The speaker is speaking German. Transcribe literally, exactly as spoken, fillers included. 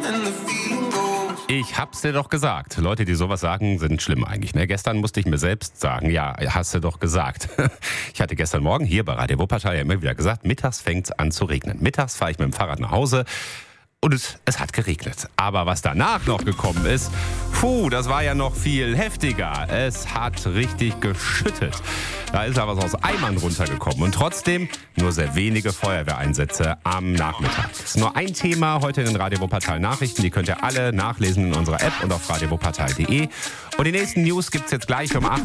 Ich hab's dir doch gesagt. Leute, die sowas sagen, sind schlimm eigentlich. Ne? Gestern musste ich mir selbst sagen, ja, hast du doch gesagt. Ich hatte gestern Morgen hier bei Radio Wuppertal ja immer wieder gesagt, mittags fängt's an zu regnen. Mittags fahre ich mit dem Fahrrad nach Hause. Und es, es hat geregnet. Aber was danach noch gekommen ist, puh, das war ja noch viel heftiger. Es hat richtig geschüttet. Da ist aber was aus Eimern runtergekommen. Und trotzdem nur sehr wenige Feuerwehreinsätze am Nachmittag. Das ist nur ein Thema heute in den Radio Wuppertal Nachrichten. Die könnt ihr alle nachlesen in unserer App und auf radio wuppertal punkt de. Und die nächsten News gibt's jetzt gleich um acht.